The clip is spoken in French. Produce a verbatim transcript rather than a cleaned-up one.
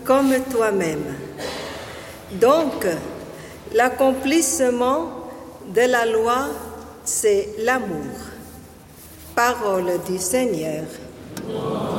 comme toi-même. Donc, l'accomplissement de la loi, c'est l'amour. Parole du Seigneur.